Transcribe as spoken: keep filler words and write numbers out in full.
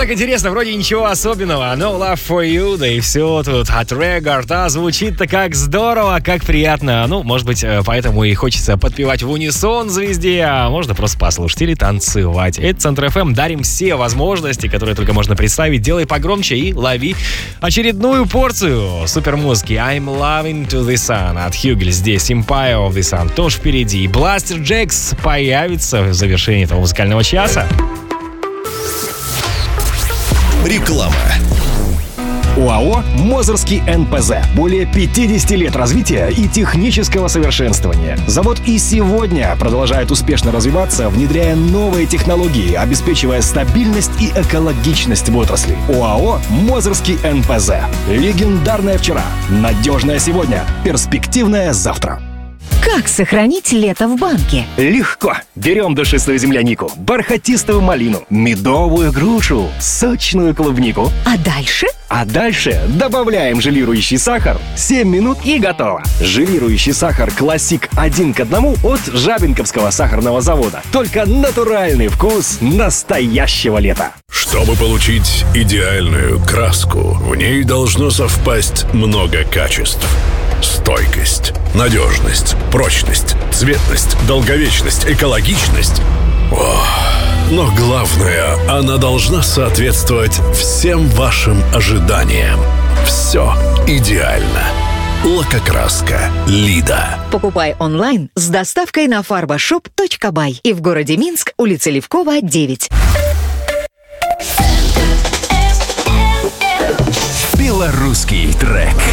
Так интересно, вроде ничего особенного. No love for you, да и все тут от Regard. А звучит-то как здорово, как приятно. Ну, может быть, поэтому и хочется подпевать в унисон звезде, а можно просто послушать или танцевать. Это Центр эф эм. Дарим все возможности, которые только можно представить. Делай погромче и лови очередную порцию супермузыки. I'm loving to the sun от Хьюгель. Здесь Empire of the Sun тоже впереди. Blaster Jacks появится в завершении этого музыкального часа. Реклама. ОАО «Мозырский эн пэ зэ». Более пятьдесят лет развития и технического совершенствования. Завод и сегодня продолжает успешно развиваться, внедряя новые технологии, обеспечивая стабильность и экологичность в отрасли. ОАО «Мозырский эн пэ зэ». Легендарное вчера, надежное сегодня, перспективное завтра. Как сохранить лето в банке? Легко. Берем душистую землянику, бархатистую малину, медовую грушу, сочную клубнику. А дальше? А дальше добавляем желирующий сахар. семь минут и готово. Желирующий сахар «Классик» один к одному от Жабинковского сахарного завода. Только натуральный вкус настоящего лета. Чтобы получить идеальную краску, в ней должно совпасть много качеств. Стойкость, надежность, прочность, цветность, долговечность, экологичность. О, но главное, она должна соответствовать всем вашим ожиданиям. Все идеально. Лакокраска «Лида». Покупай онлайн с доставкой на фарбашоп точка бай и в городе Минск, улица Левкова, девять. Белорусский трек.